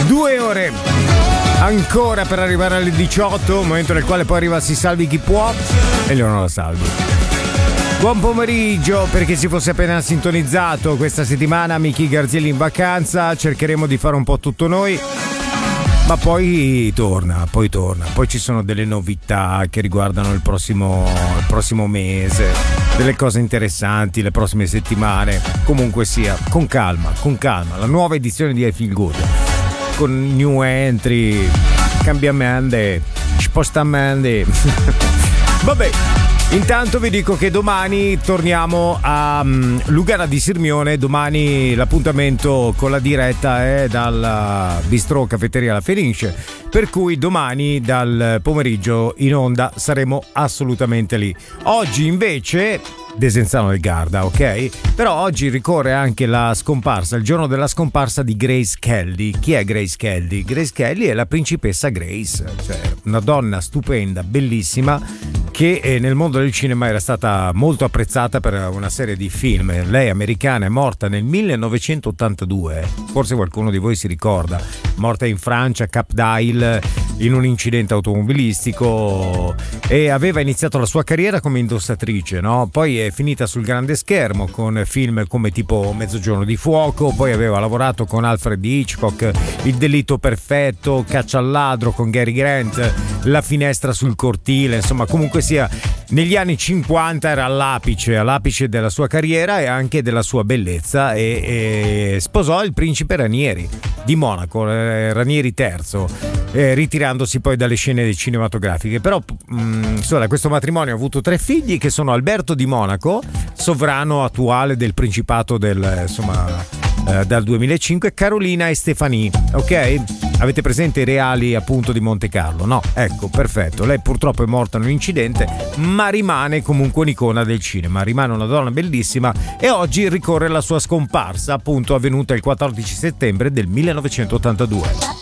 2 ore ancora per arrivare alle 18, momento nel quale poi arriva Si Salvi Chi Può e Leonora Salvi. Buon pomeriggio per chi si fosse appena sintonizzato. Questa settimana Miki Garzelli in vacanza, cercheremo di fare un po' tutto noi, ma poi torna. Poi ci sono delle novità che riguardano il prossimo mese, delle cose interessanti le prossime settimane. Comunque sia, con calma, la nuova edizione di I Feel Good, con new entry, cambiamenti, spostamenti. Vabbè, intanto vi dico che domani torniamo a Lugana di Sirmione. Domani l'appuntamento con la diretta è dal Bistrò Caffetteria La Fenice, per cui domani dal pomeriggio in onda saremo assolutamente lì. Oggi invece Desenzano del Garda, ok? Però oggi ricorre anche la scomparsa, il giorno della scomparsa di Grace Kelly. Chi è Grace Kelly? Grace Kelly è la principessa Grace, cioè una donna stupenda, bellissima, che nel mondo del cinema era stata molto apprezzata per una serie di film. Lei, americana, è morta nel 1982, forse qualcuno di voi si ricorda, morta in Francia, Cap d'Ail, in un incidente automobilistico, e aveva iniziato la sua carriera come indossatrice, no? Poi è finita sul grande schermo con film come tipo Mezzogiorno di fuoco, poi aveva lavorato con Alfred Hitchcock, Il delitto perfetto, Caccia al ladro con Cary Grant, La finestra sul cortile, insomma, comunque sia, negli anni 50 era all'apice della sua carriera e anche della sua bellezza, e sposò il principe Ranieri di Monaco, Ranieri III, ritirandosi poi dalle scene cinematografiche. Però da questo matrimonio ha avuto 3 figli, che sono Alberto di Monaco, sovrano attuale del Principato dal 2005, Carolina e Stefanie, ok? Avete presente i reali appunto di Monte Carlo? No? Ecco, perfetto. Lei purtroppo è morta in un incidente, ma rimane comunque un'icona del cinema, rimane una donna bellissima, e oggi ricorre la sua scomparsa, appunto avvenuta il 14 settembre del 1982.